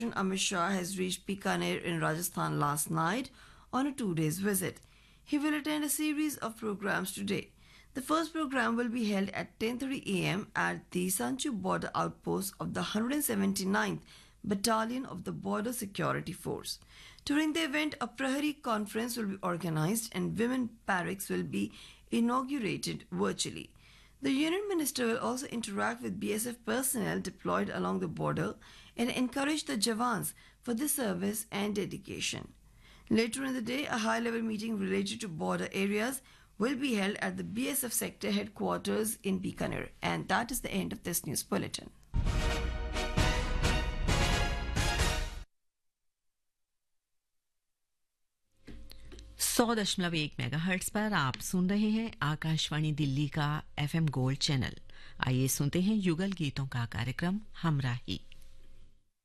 Amit Shah has reached Bikaner in Rajasthan last night on a 2 days visit. He will attend a series of programs today. The first program will be held at 10:30 a.m. at the Sanchu border outpost of the 179th Battalion of the Border Security Force. During the event, a Prahari conference will be organized and women barracks will be inaugurated virtually. The Union Minister will also interact with BSF personnel deployed along the border and encourage the Jawans for their service and dedication. Later in the day, a high level meeting related to border areas will be held at the BSF sector headquarters in Bikaner. And that is the end of this news bulletin. 100.1 megahertz पर आप सुन रहे हैं आकाशवाणी दिल्ली का FM gold channel. आइए सुनते हैं युगल गीतों का कार्यक्रम हमराही।